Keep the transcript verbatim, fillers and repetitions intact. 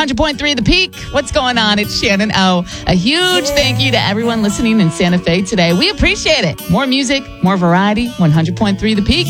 hundred point three The Peak. What's going on? It's Shannon O. A huge thank you to everyone listening in Santa Fe today. We appreciate it. More music, more variety. one hundred point three The Peak.